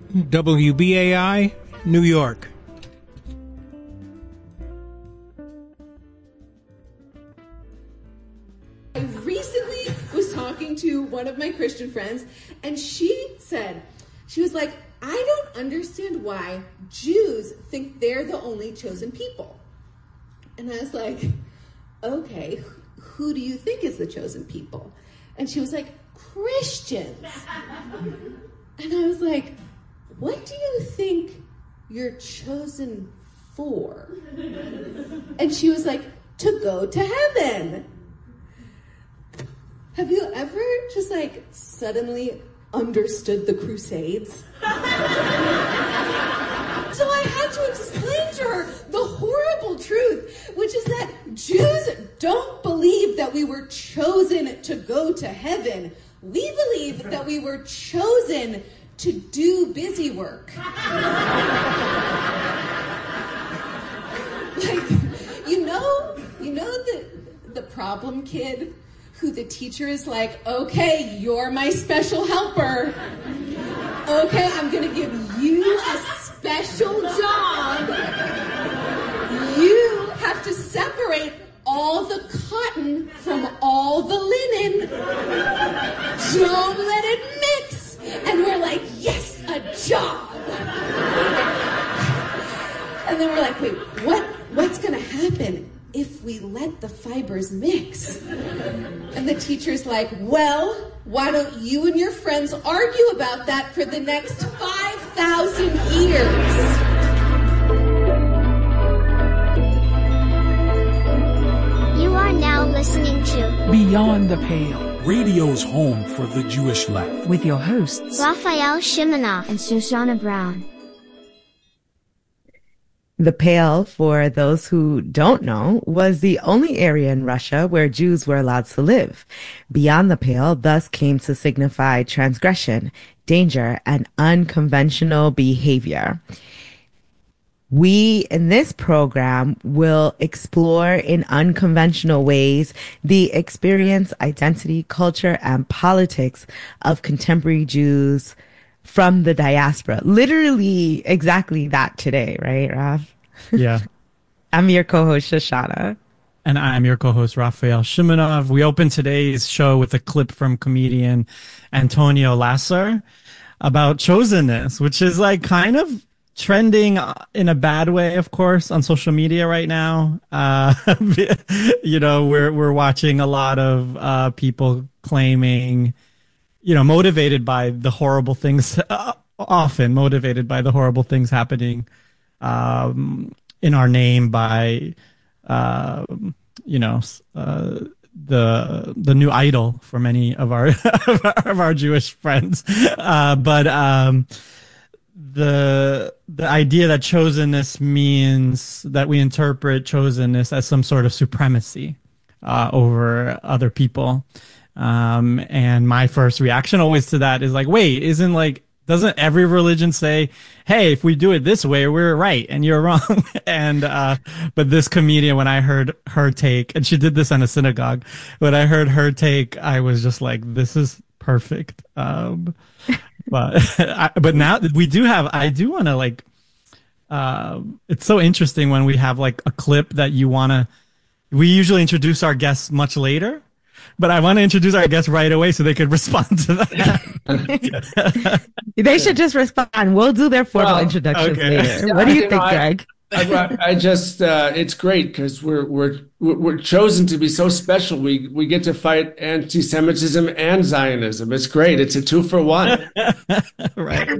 WBAI, New York. I recently was talking to one of my Christian friends, and she was like, I don't understand why Jews think they're the only chosen people. And I was like, okay, who do you think is the chosen people? And she was like, Christians. And I was like, what do you think you're chosen for? And she was like, to go to heaven. Have you ever just like suddenly understood the Crusades? So I had to explain to her the horrible truth, which is that Jews don't believe that we were chosen to go to heaven. We believe that we were chosen to do busy work. Like, you know the problem kid who the teacher is like, okay, you're my special helper. Okay, I'm gonna give you a special job. You have to separate all the cotton from all the linen. Don't let it mix. And we're like, yes, a job. And then we're like, wait, what's gonna happen if we let the fibers mix? And the teacher's like, well, why don't you and your friends argue about that for the next 5,000 years? You are now listening to Beyond the Pale, radio's home for the Jewish left, with your hosts Raphael Shimonoff and Shoshana Brown. The Pale, for those who don't know, was the only area in Russia where Jews were allowed to live. Beyond the Pale thus came to signify transgression, danger, and unconventional behavior. We, in this program, will explore in unconventional ways the experience, identity, culture, and politics of contemporary Jews from the diaspora. Literally exactly that today, right, Raph? Yeah. I'm your co-host, Shoshana. And I'm your co-host, Raphael Shimonov. We open today's show with a clip from comedian Antonio Lasser about chosenness, which is like kind of trending in a bad way, of course, on social media right now. You know, we're watching a lot of people claiming, you know, motivated by the horrible things, often motivated by the horrible things happening in our name by, you know, the new idol for many of our of our Jewish friends. But the idea that chosenness means that we interpret chosenness as some sort of supremacy over other people. And my first reaction always to that is like, wait, doesn't every religion say, hey, if we do it this way, we're right and you're wrong? And, but this comedian, when I heard her take, and she did this in a synagogue, when I heard her take, I was just like, this is perfect. But now we do have, I do want to like, it's so interesting when we have like a clip that we usually introduce our guests much later. But I want to introduce our guests right away so they could respond to that. They should just respond. We'll do their formal introductions later. Yeah, what do you think, Greg? I just, it's great because we're chosen to be so special. We get to fight anti-Semitism and Zionism. It's great. It's a 2-for-1. Right.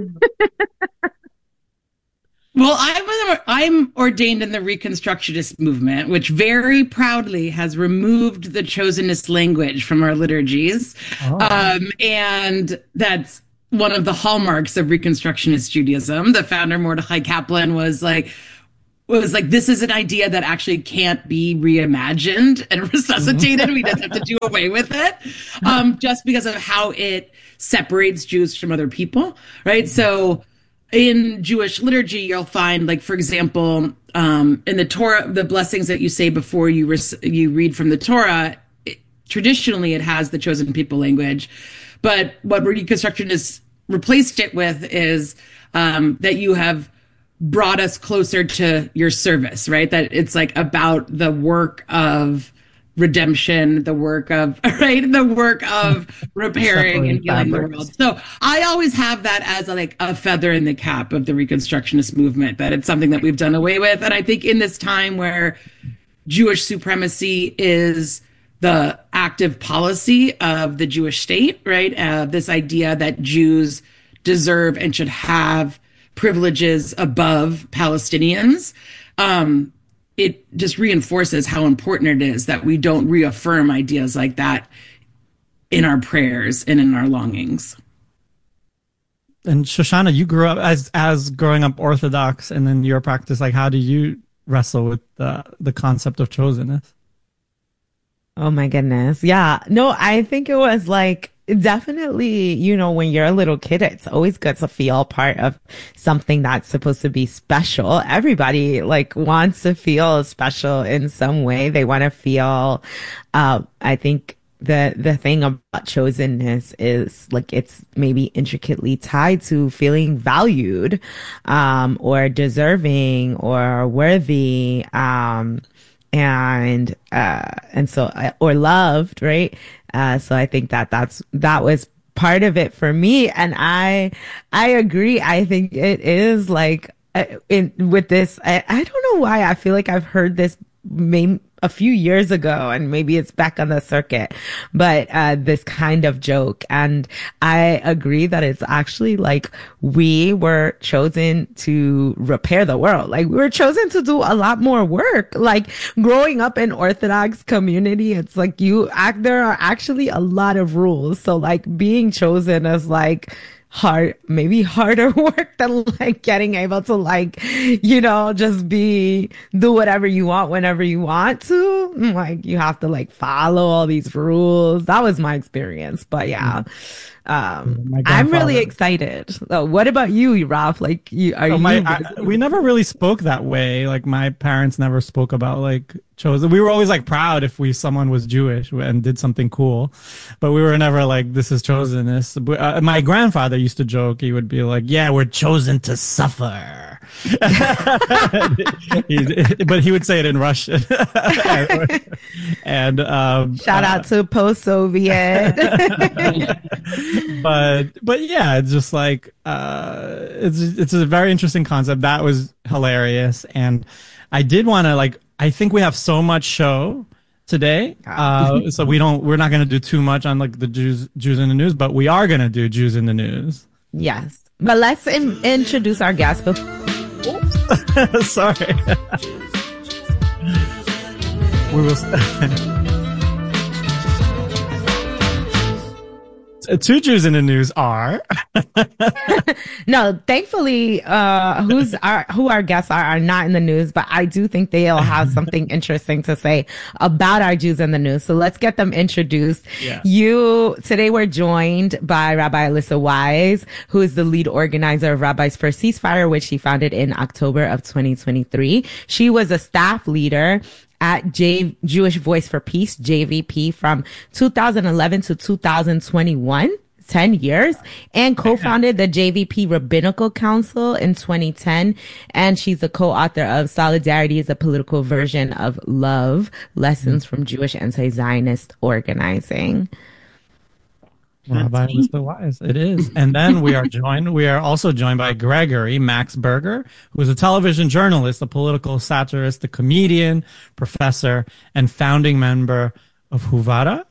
Well, I'm ordained in the Reconstructionist movement, which very proudly has removed the chosenness language from our liturgies. Oh. And that's one of the hallmarks of Reconstructionist Judaism. The founder, Mordechai Kaplan, was like, this is an idea that actually can't be reimagined and resuscitated. We just have to do away with it, just because of how it separates Jews from other people, right? So in Jewish liturgy, you'll find, like, for example, in the Torah, the blessings that you say before you read from the Torah, traditionally it has the chosen people language. But what Reconstructionists replaced it with is that you have brought us closer to your service, right? That it's like about the work of redemption, the work of repairing and healing the world. So I always have that as a feather in the cap of the Reconstructionist movement, that it's something that we've done away with. And I think in this time where Jewish supremacy is the active policy of the Jewish state, right? This idea that Jews deserve and should have privileges above Palestinians. It just reinforces how important it is that we don't reaffirm ideas like that in our prayers and in our longings. And Shoshana, you grew up as growing up Orthodox, and then your practice, like, how do you wrestle with the concept of chosenness? Oh my goodness. Yeah. No, I think it was like, definitely, when you're a little kid, it's always good to feel part of something that's supposed to be special. Everybody wants to feel special in some way. They want to feel, I think the thing about chosenness is it's maybe intricately tied to feeling valued, or deserving or worthy, and so, or loved, right? So I think that was part of it for me. And I agree. I think it is with this, I don't know why I feel like I've heard this a few years ago, and maybe it's back on the circuit, but this kind of joke. And I agree that it's actually we were chosen to repair the world. We were chosen to do a lot more work. Growing up in Orthodox community, it's there are actually a lot of rules. So being chosen as maybe harder work than getting able to just do whatever you want whenever you want to. You have to follow all these rules. That was my experience. But yeah, I'm really excited. So what about you, Ralph? We never really spoke that way. My parents never spoke about chosen. We were always proud if someone was Jewish and did something cool, but we were never this is chosenness. My grandfather used to joke. He would be yeah, we're chosen to suffer. But he would say it in Russian. and shout out to post-Soviet. but yeah, it's just it's a very interesting concept. That was hilarious, and I did want to I think we have so much show today, so we're not going to do too much on the Jews in the news, but we are going to do Jews in the news. Yes, but let's introduce our guest. Sorry. We will. Two Jews in the news are. No, thankfully, who our guests are not in the news, but I do think they'll have something interesting to say about our Jews in the news. So let's get them introduced. Yeah. Today we're joined by Rabbi Alyssa Wise, who is the lead organizer of Rabbis for Ceasefire, which she founded in October of 2023. She was a staff leader at Jewish Voice for Peace, JVP, from 2011 to 2021, 10 years, and co-founded the JVP Rabbinical Council in 2010. And she's the co-author of Solidarity is a Political Version of Love, Lessons from Jewish Anti-Zionist Organizing. Rabbi Alyssa Wise. It is. And then we are also joined by Gregory Max Berger, who is a television journalist, a political satirist, a comedian, professor, and founding member of Havura.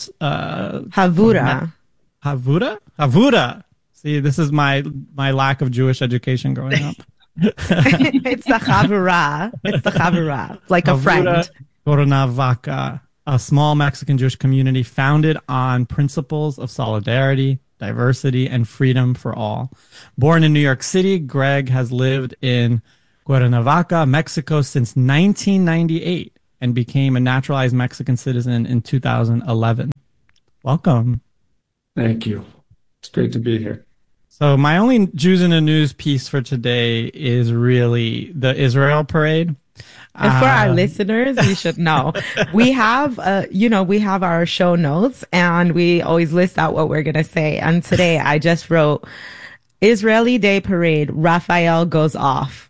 Havura. See, this is my lack of Jewish education growing up. It's the Havura. It's the Havura. Like a friend. Cuernavaca, a small Mexican Jewish community founded on principles of solidarity, diversity, and freedom for all. Born in New York City, Greg has lived in Cuernavaca, Mexico since 1998 and became a naturalized Mexican citizen in 2011. Welcome. Thank you. It's great to be here. So my only Jews in the News piece for today is really the Israel parade. And for our listeners, you should know, we have, we have our show notes and we always list out what we're going to say. And today I just wrote Israeli Day Parade, Raphael goes off.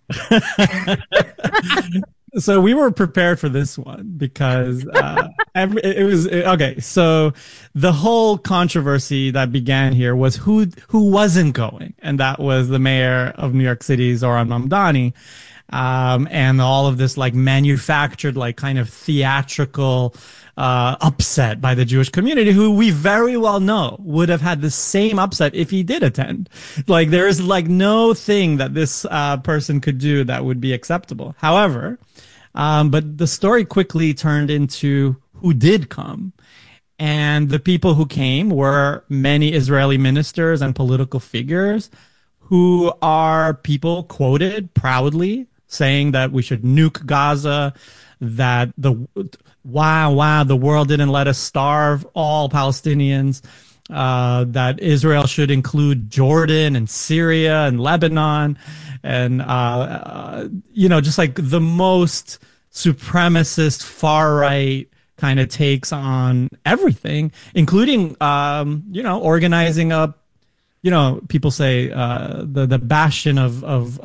So we were prepared for this one because okay. So the whole controversy that began here was who wasn't going, and that was the mayor of New York City, Zohran Mamdani. And all of this like manufactured, like kind of theatrical, upset by the Jewish community, who we very well know would have had the same upset if he did attend. Like there is like no thing that this, person could do that would be acceptable. However, but the story quickly turned into who did come. And the people who came were many Israeli ministers and political figures who are people quoted proudly saying that we should nuke Gaza, that the world didn't let us starve all Palestinians, that Israel should include Jordan and Syria and Lebanon, and just like the most supremacist far right kind of takes on everything, including organizing up. People say the bastion of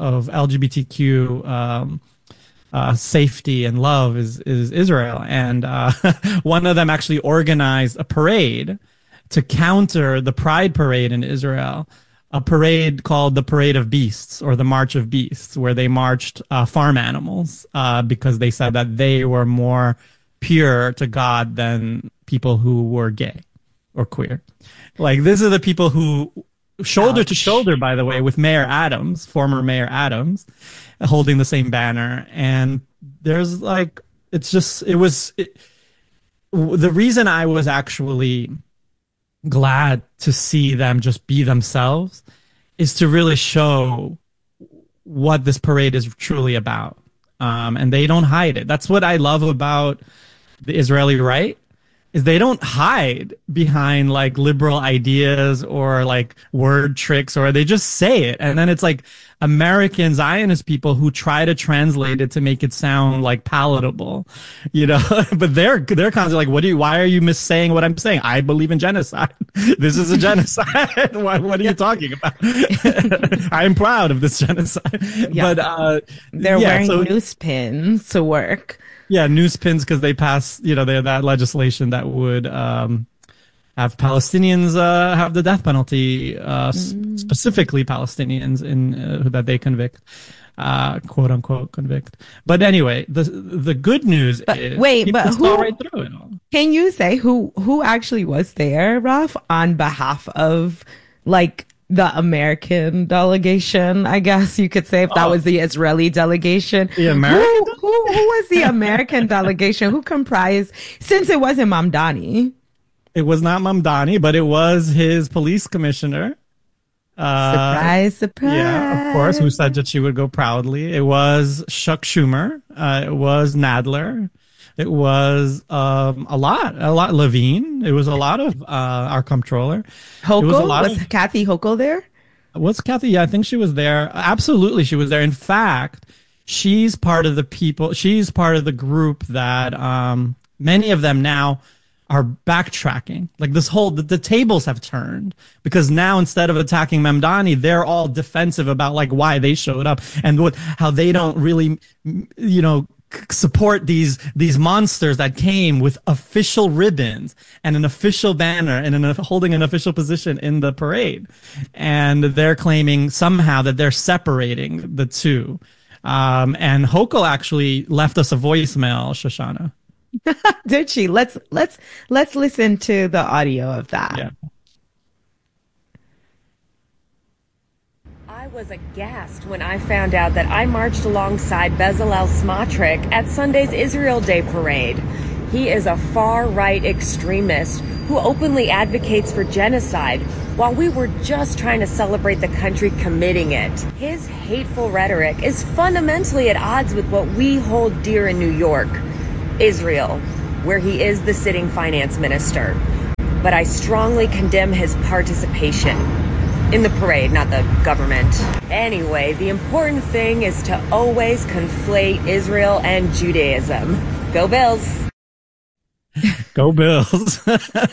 LGBTQ safety and love is Israel, and one of them actually organized a parade to counter the Pride Parade in Israel, a parade called the Parade of Beasts or the March of Beasts, where they marched farm animals because they said that they were more pure to God than people who were gay or queer. Like these are the people who shoulder to shoulder, by the way, with Mayor Adams, former Mayor Adams, holding the same banner. And there's like, the reason I was actually glad to see them just be themselves is to really show what this parade is truly about. And they don't hide it. That's what I love about the Israeli right, is they don't hide behind like liberal ideas or like word tricks, or they just say it. And then it's like American Zionist people who try to translate it to make it sound like palatable, but they're constantly like, why are you missaying what I'm saying? I believe in genocide. This is a genocide. What are you talking about? I'm proud of this genocide. Yeah. But, they're wearing noose pins to work. Yeah, news pins because they passed, they had that legislation that would have Palestinians have the death penalty, specifically Palestinians that they convict, quote unquote convict. But anyway, the good news is who? Right through it all. Can you say who actually was there, Raf, on behalf of like the American delegation, I guess you could say, if that was the Israeli delegation? The American who was the American delegation? Who comprised, since it wasn't Mamdani? It was not Mamdani, but it was his police commissioner. Surprise. Yeah, of course, who said that she would go proudly. It was Chuck Schumer. It was Nadler. It was a lot. Levine. It was a lot of our comptroller. Hochul? Was Kathy Hochul there? Was Kathy? Yeah, I think she was there. Absolutely, she was there. In fact, she's part of the people. She's part of the group that many of them now are backtracking. Like this whole, the tables have turned, because now instead of attacking Mamdani, they're all defensive about like why they showed up and how they don't really, support these monsters that came with official ribbons and an official banner and holding an official position in the parade. And they're claiming somehow that they're separating the two. And Hochul actually left us a voicemail, Shoshana. Did she? Let's listen to the audio of that. Yeah. I was aghast when I found out that I marched alongside Bezalel Smotrich at Sunday's Israel Day Parade. He is a far-right extremist who openly advocates for genocide while we were just trying to celebrate the country committing it. His hateful rhetoric is fundamentally at odds with what we hold dear in New York, Israel, where he is the sitting finance minister. But I strongly condemn his participation. in the parade, not the government. Anyway, the important thing is to always conflate Israel and Judaism. Go Bills! Go Bills!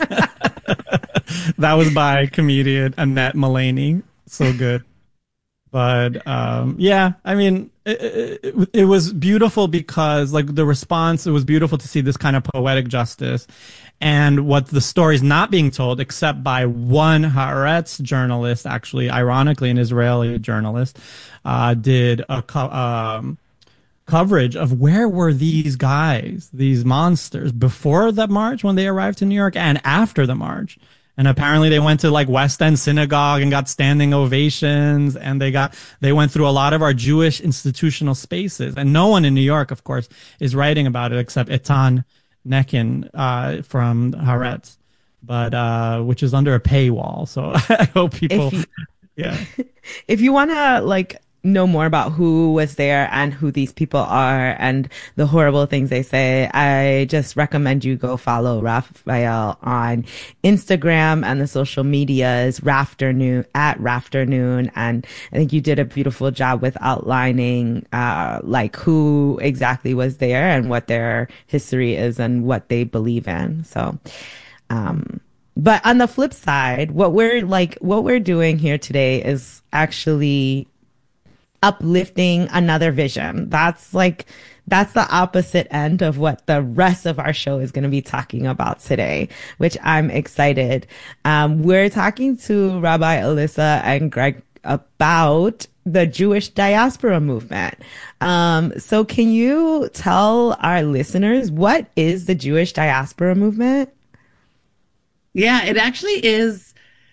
That was by comedian Annette Mullaney. So good. But yeah, I mean, it was beautiful because, like, the response, it was beautiful to see this kind of poetic justice. And what the story's not being told, except by one Haaretz journalist, actually, ironically, an Israeli journalist, did a coverage of where were these guys, these monsters, before the march when they arrived to New York and after the march. And apparently they went to like West End Synagogue and got standing ovations, and they went through a lot of our Jewish institutional spaces. And no one in New York, of course, is writing about it except Etan Nekin from Haaretz, but which is under a paywall. So I hope people, yeah. If you want to like know more about who was there and who these people are and the horrible things they say, I just recommend you go follow Raphael on Instagram and the social medias, Rafternoon, at Rafternoon. And I think you did a beautiful job with outlining, like who exactly was there and what their history is and what they believe in. So, but on the flip side, what we're doing here today is actually uplifting another vision. That's the opposite end of what the rest of our show is going to be talking about today, which I'm excited. We're talking to Rabbi Alyssa and Greg about the Jewish diaspora movement. So can you tell our listeners, what is the Jewish diaspora movement? Yeah, it actually is,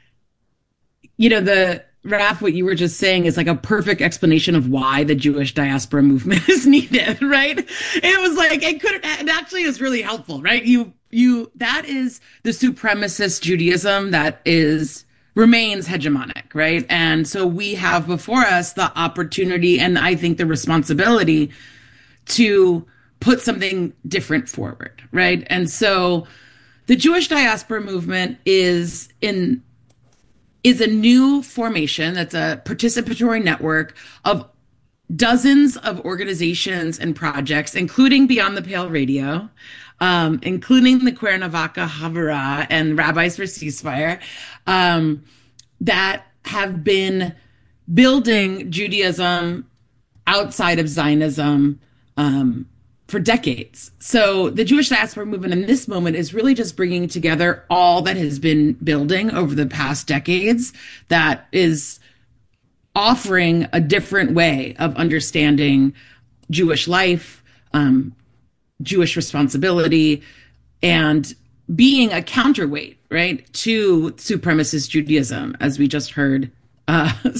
Raph, what you were just saying is like a perfect explanation of why the Jewish diaspora movement is needed, right? It was like, it actually is really helpful, right? That is the supremacist Judaism that remains hegemonic, right? And so we have before us the opportunity and I think the responsibility to put something different forward, right? And so the Jewish diaspora movement is a new formation that's a participatory network of dozens of organizations and projects, including Beyond the Pale Radio, including the Cuernavaca Havurah and Rabbis for Ceasefire, that have been building Judaism outside of Zionism for decades. So the Jewish diaspora movement in this moment is really just bringing together all that has been building over the past decades, that is offering a different way of understanding Jewish life, Jewish responsibility, and being a counterweight, right, to supremacist Judaism, as we just heard. And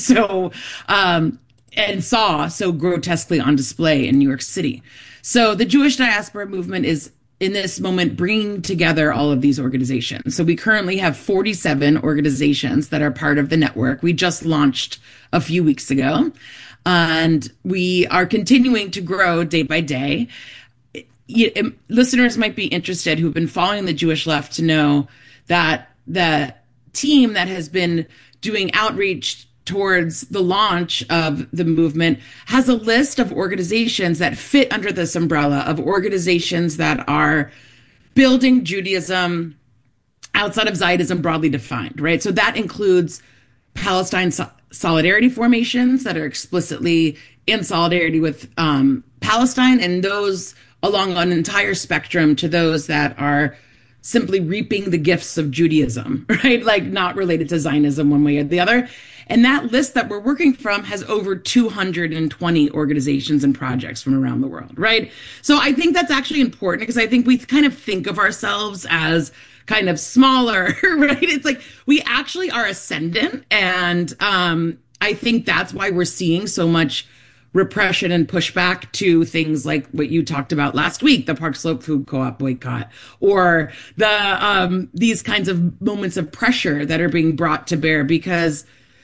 saw so grotesquely on display in New York City. So the Jewish diaspora movement is in this moment bringing together all of these organizations. So we currently have 47 organizations that are part of the network. We just launched a few weeks ago, and we are continuing to grow day by day. Listeners might be interested who've been following the Jewish left to know that the team that has been doing outreach towards the launch of the movement has a list of organizations that fit under this umbrella of organizations that are building Judaism outside of Zionism broadly defined, right? So that includes Palestine solidarity formations that are explicitly in solidarity with Palestine, and those along an entire spectrum to those that are simply reaping the gifts of Judaism, right? Like not related to Zionism one way or the other. And that list that we're working from has over 220 organizations and projects from around the world, right? So I think that's actually important because I think we kind of think of ourselves as kind of smaller, right? It's like we actually are ascendant. And I think that's why we're seeing so much repression and pushback to things like what you talked about last week, the Park Slope Food Co-op boycott, or the these kinds of moments of pressure that are being brought to bear because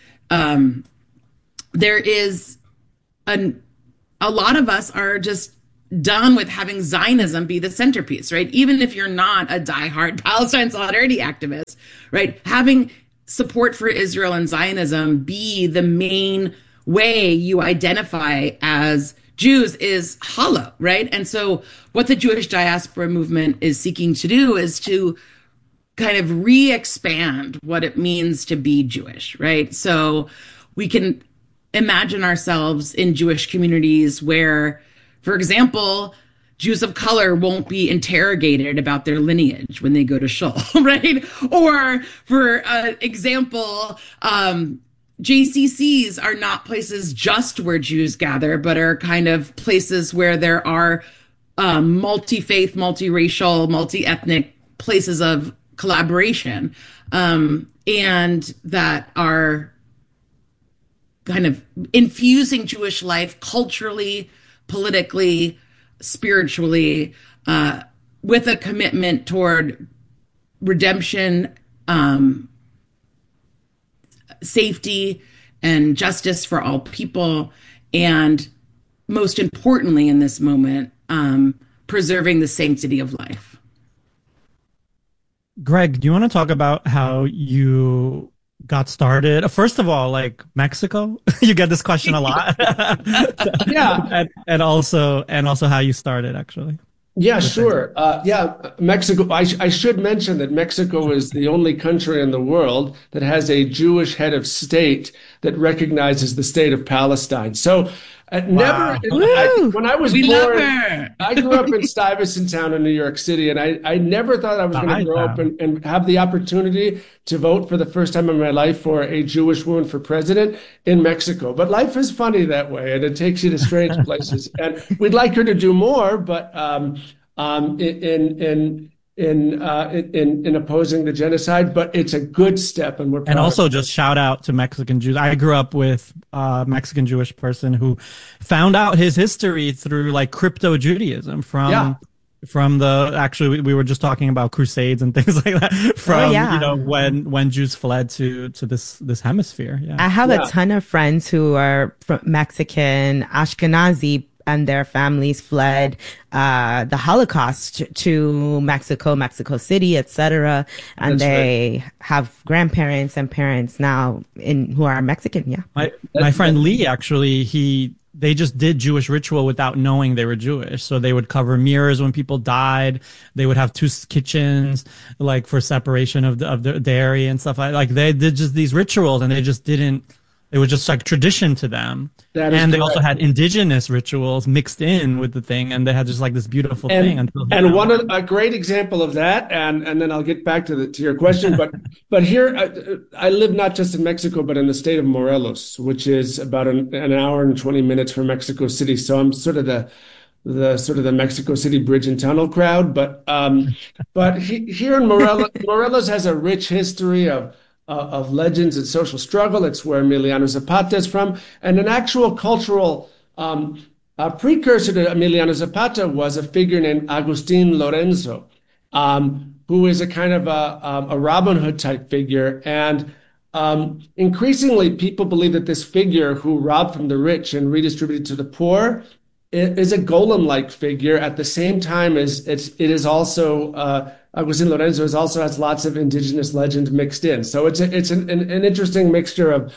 there is a lot of us are just done with having Zionism be the centerpiece, right? Even if you're not a diehard Palestine solidarity activist, right? Having support for Israel and Zionism be the main way you identify as Jews is hollow, right? And so what the Jewish diaspora movement is seeking to do is to kind of re-expand what it means to be Jewish, right? So we can imagine ourselves in Jewish communities where, for example, Jews of color won't be interrogated about their lineage when they go to shul, right? Or, for example, JCCs are not places just where Jews gather, but are kind of places where there are multi-faith, multi-racial, multi-ethnic places of collaboration, and that are kind of infusing Jewish life culturally, politically, spiritually, with a commitment toward redemption, safety, and justice for all people, and most importantly in this moment, preserving the sanctity of life. Greg, do you want to talk about how you got started? First of all, like Mexico, you get this question a lot. Yeah. and also how you started, actually. Yeah, sure. Mexico. I should mention that Mexico is the only country in the world that has a Jewish head of state that recognizes the state of Palestine. So when I was born, I grew up in Stuyvesant Town in New York City, and I never thought I was going to grow up and have the opportunity to vote for the first time in my life for a Jewish woman for president in Mexico. But life is funny that way, and it takes you to strange places. And we'd like her to do more, but in opposing the genocide, but it's a good step, and we're proud. And also just shout out to Mexican Jews. I grew up with a Mexican Jewish person who found out his history through like crypto Judaism from the, actually we were just talking about crusades and things like that from when Jews fled to this hemisphere. I have a ton of friends who are from Mexican, Ashkenazi, and their families fled the Holocaust to Mexico City, etc. And they have grandparents and parents now who are Mexican. Yeah. My friend Lee, actually, they just did Jewish ritual without knowing they were Jewish. So they would cover mirrors when people died. They would have two kitchens, like for separation of the dairy and stuff like they did just these rituals, and they just didn't. It was just like tradition to them. And they also had indigenous rituals mixed in with the thing, and they had just like this beautiful thing. A great example of that, and then I'll get back to your question. But here I live not just in Mexico, but in the state of Morelos, which is about an hour and 20 minutes from Mexico City. So I'm sort of the Mexico City bridge and tunnel crowd. But here in Morelos has a rich history of legends and social struggle. It's where Emiliano Zapata is from. And an actual cultural precursor to Emiliano Zapata was a figure named Agustin Lorenzo, who is a kind of a Robin Hood type figure. And increasingly, people believe that this figure who robbed from the rich and redistributed to the poor is a golem-like figure. At the same time as it is also Agustin Lorenzo also has lots of indigenous legend mixed in. So it's an interesting mixture of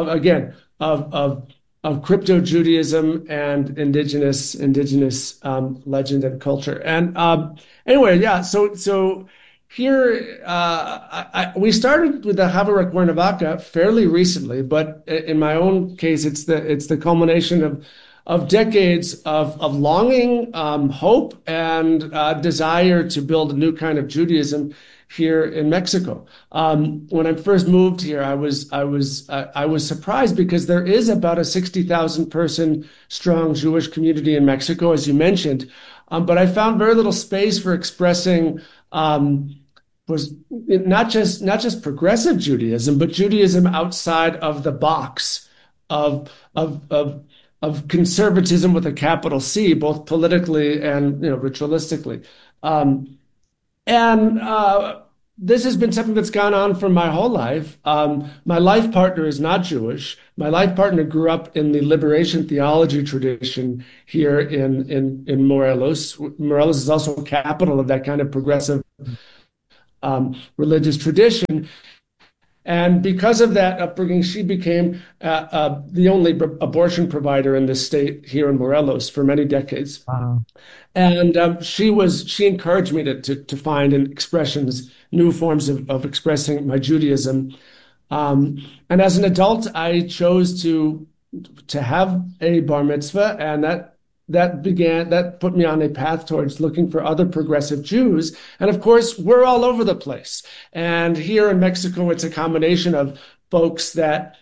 crypto Judaism and indigenous legend and culture. And anyway, yeah. So here we started with the Havurah Cuernavaca fairly recently, but in my own case, it's the culmination of decades of longing, hope, and desire to build a new kind of Judaism here in Mexico. When I first moved here, I was surprised because there is about a 60,000 person strong Jewish community in Mexico, as you mentioned, but I found very little space for expressing was not just progressive Judaism, but Judaism outside of the box of conservatism with a capital C, both politically and ritualistically. This has been something that's gone on for my whole life. My life partner is not Jewish. My life partner grew up in the liberation theology tradition here in Morelos. Morelos is also a capital of that kind of progressive religious tradition. And because of that upbringing, she became the only abortion provider in this state here in Morelos for many decades. Wow. And she encouraged me to find new forms of expressing my Judaism. And as an adult, I chose to have a bar mitzvah, and that put me on a path towards looking for other progressive Jews. And of course, we're all over the place. And here in Mexico, it's a combination of folks that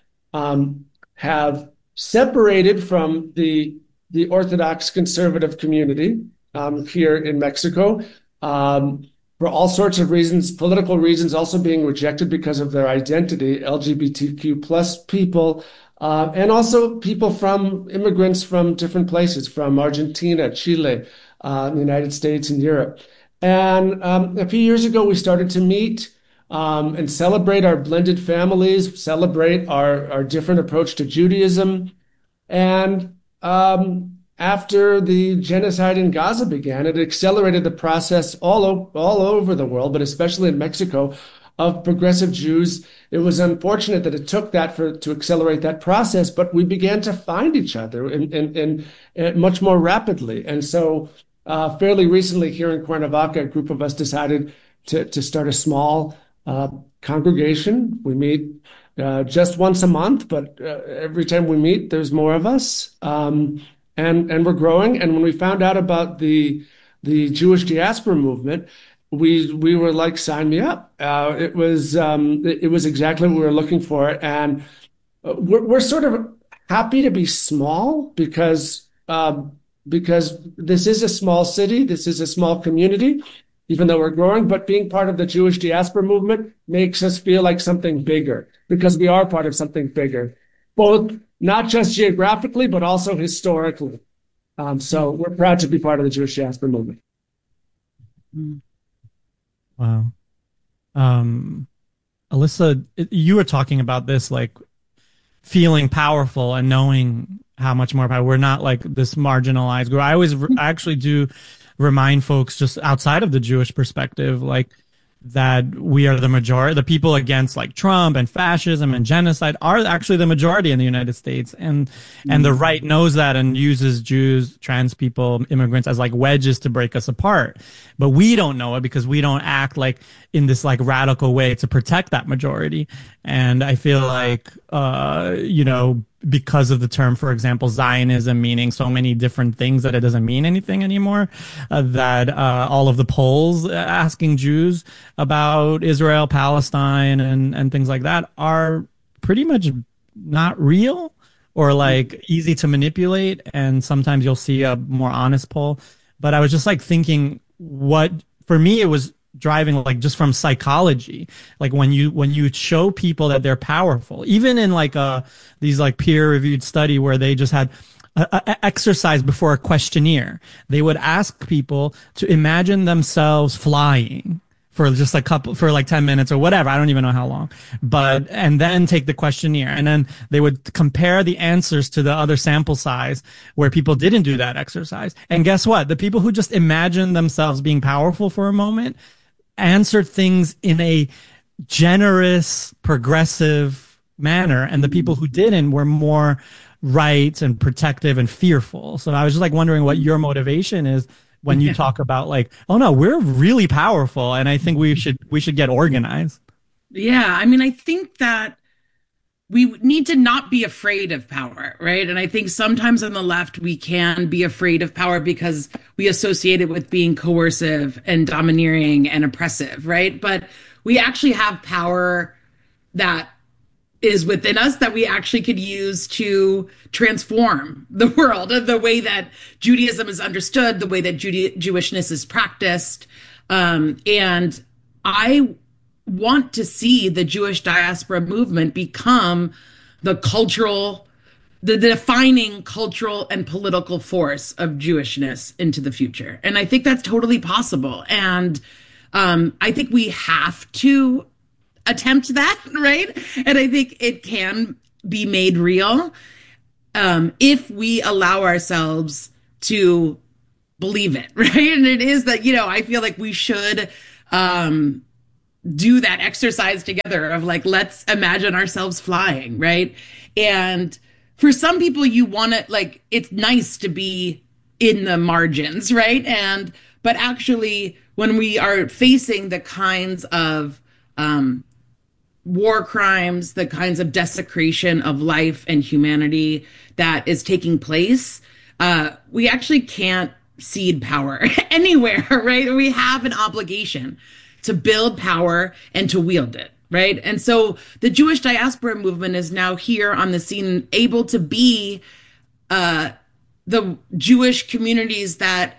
have separated from the Orthodox conservative community here in Mexico for all sorts of reasons, political reasons, also being rejected because of their identity, LGBTQ plus people, and also people immigrants from different places, from Argentina, Chile, the United States, and Europe. And a few years ago, we started to meet and celebrate our blended families, celebrate our different approach to Judaism. And after the genocide in Gaza began, it accelerated the process all over the world, but especially in Mexico, of progressive Jews. It was unfortunate that it took that to accelerate that process, but we began to find each other in much more rapidly. And so fairly recently here in Cuernavaca, a group of us decided to start a small congregation. We meet just once a month, but every time we meet, there's more of us. And we're growing. And when we found out about the Jewish diaspora movement, we were like, sign me up. It was exactly what we were looking for. And we're sort of happy to be small because this is a small city. This is a small community, even though we're growing. But being part of the Jewish diaspora movement makes us feel like something bigger, because we are part of something bigger, both not just geographically, but also historically. So we're proud to be part of the Jewish diaspora movement. Wow. Alyssa, you were talking about this, like feeling powerful and knowing how much more power. We're not like this marginalized group. I actually do remind folks, just outside of the Jewish perspective, like that we are the majority. The people against like Trump and fascism and genocide are actually the majority in the United States. And the right knows that and uses Jews, trans people, immigrants as like wedges to break us apart. But we don't know it because we don't act like in this like radical way to protect that majority. And I feel like, because of the term, for example, Zionism meaning so many different things that it doesn't mean anything anymore, that all of the polls asking Jews about Israel, Palestine, and things like that are pretty much not real or like easy to manipulate. And sometimes you'll see a more honest poll. But I was just like thinking for me, it was driving like just from psychology, like when you show people that they're powerful, even in like these like peer reviewed study where they just had a exercise before a questionnaire, they would ask people to imagine themselves flying for just for like 10 minutes or whatever. I don't even know how long, and then take the questionnaire, and then they would compare the answers to the other sample size where people didn't do that exercise. And guess what? The people who just imagined themselves being powerful for a moment answered things in a generous, progressive manner. And the people who didn't were more right and protective and fearful. So I was just like wondering what your motivation is when you talk about like, oh no, we're really powerful. And I think we should get organized. Yeah. I mean, I think that we need to not be afraid of power, right? And I think sometimes on the left, we can be afraid of power because we associate it with being coercive and domineering and oppressive, right? But we actually have power that is within us that we actually could use to transform the world, the way that Judaism is understood, the way that Jewishness is practiced. And I want to see the Jewish diaspora movement become the defining cultural and political force of Jewishness into the future. And I think that's totally possible. And I think we have to attempt that, right? And I think it can be made real if we allow ourselves to believe it, right? And it is that, I feel like we should do that exercise together of like, let's imagine ourselves flying, right? And for some people, you want to, like, it's nice to be in the margins, right? But actually, when we are facing the kinds of war crimes, the kinds of desecration of life and humanity that is taking place, we actually can't cede power anywhere, right? We have an obligation to build power and to wield it, right? And so the Jewish diaspora movement is now here on the scene, able to be the Jewish communities that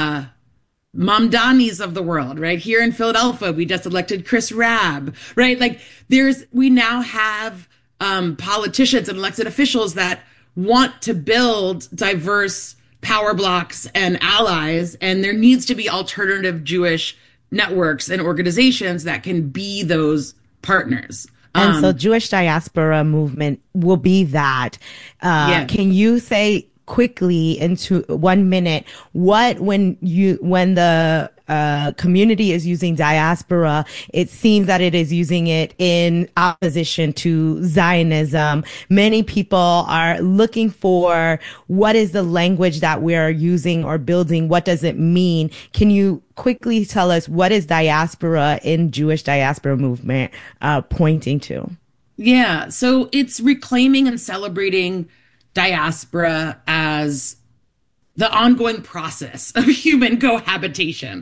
Mamdanis of the world, right? Here in Philadelphia, we just elected Chris Rabb, right? Like we now have politicians and elected officials that want to build diverse power blocks and allies, and there needs to be alternative Jewish networks and organizations that can be those partners. And so Jewish diaspora movement will be that. Can you say quickly into 1 minute when the community is using diaspora, it seems that it is using it in opposition to Zionism. Many people are looking for what is the language that we are using or building? What does it mean? Can you quickly tell us what is diaspora in Jewish diaspora movement pointing to? Yeah, so it's reclaiming and celebrating diaspora as the ongoing process of human cohabitation,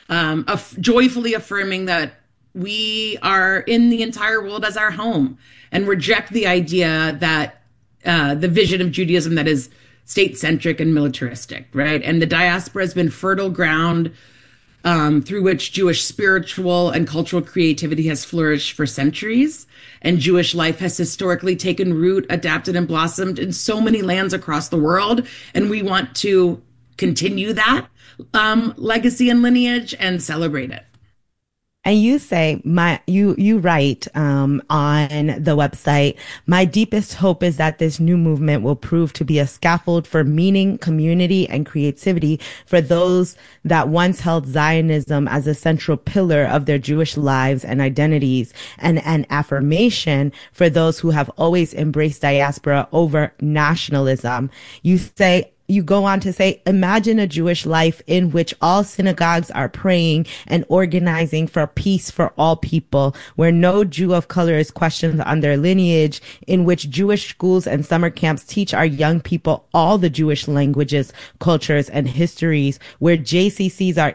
joyfully affirming that we are in the entire world as our home, and reject the idea that the vision of Judaism that is state-centric and militaristic, right? And the diaspora has been fertile ground through which Jewish spiritual and cultural creativity has flourished for centuries. And Jewish life has historically taken root, adapted, and blossomed in so many lands across the world. And we want to continue that legacy and lineage and celebrate it. And you say, you write on the website, my deepest hope is that this new movement will prove to be a scaffold for meaning, community, and creativity for those that once held Zionism as a central pillar of their Jewish lives and identities, and an affirmation for those who have always embraced diaspora over nationalism. You go on to say, imagine a Jewish life in which all synagogues are praying and organizing for peace for all people, where no Jew of color is questioned on their lineage, in which Jewish schools and summer camps teach our young people all the Jewish languages, cultures, and histories, where JCCs are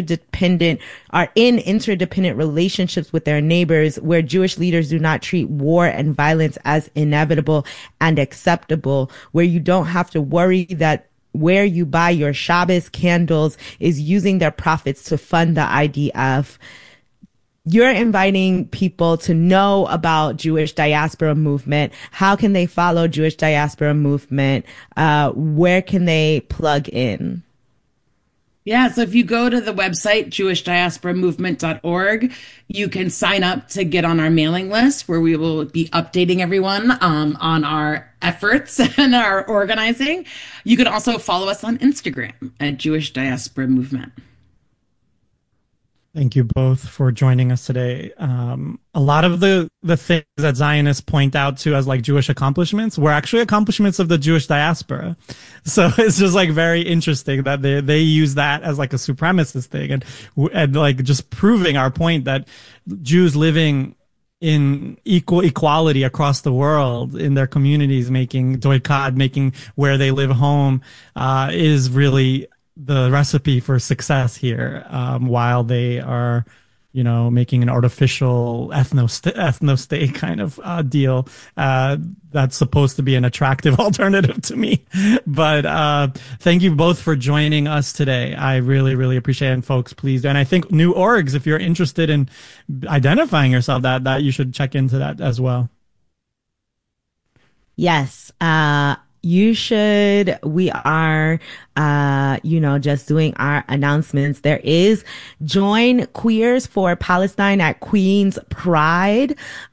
in interdependent relationships with their neighbors, where Jewish leaders do not treat war and violence as inevitable and acceptable, where you don't have to worry that where you buy your Shabbos candles is using their profits to fund the IDF. You're inviting people to know about Jewish diaspora movement. How can they follow Jewish diaspora movement? Where can they plug in? Yeah, so if you go to the website, jewishdiasporamovement.org, you can sign up to get on our mailing list, where we will be updating everyone on our efforts and our organizing. You can also follow us on Instagram at Jewish Diaspora Movement. Thank you both for joining us today. A lot of the things that Zionists point out to as like Jewish accomplishments were actually accomplishments of the Jewish diaspora. So it's just like very interesting that they use that as like a supremacist thing, and like just proving our point that Jews living in equality across the world in their communities, making doikad, making where they live home, is really the recipe for success here, while they are, making an artificial ethno-state kind of deal that's supposed to be an attractive alternative to me. But thank you both for joining us today. I really, really appreciate it. And folks, please, and I think new orgs, if you're interested in identifying yourself, that you should check into that as well. Yes. You should. We are, just doing our announcements. There is Join Queers for Palestine at Queen's Pride.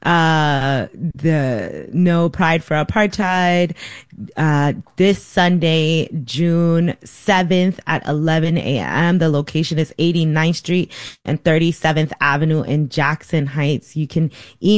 The No Pride for Apartheid. This Sunday, June 7th at 11 a.m. The location is 89th Street and 37th Avenue in Jackson Heights. You can email